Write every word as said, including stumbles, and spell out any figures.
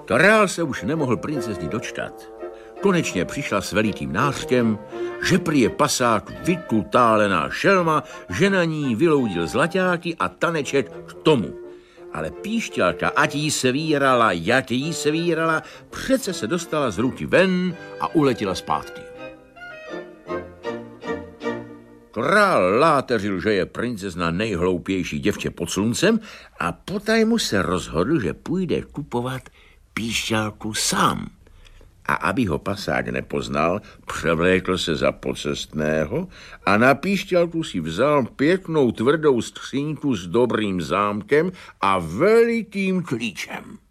Král se už nemohl princezny dočtat. Konečně přišla s velitým nářkem, že prý je pasák vytutálená šelma, že na ní vyloudil zlaťáky a taneček k tomu. Ale píšťalka, ať jí se vírala, jak jí se vírala, přece se dostala z ruky ven a uletěla zpátky. Král láteřil, že je princezna nejhloupější děvče pod sluncem a potajmu se rozhodl, že půjde kupovat píšťalku sám. A aby ho pasák nepoznal, převlékl se za pocestného a na píšťalku si vzal pěknou tvrdou skříňku s dobrým zámkem a velikým klíčem.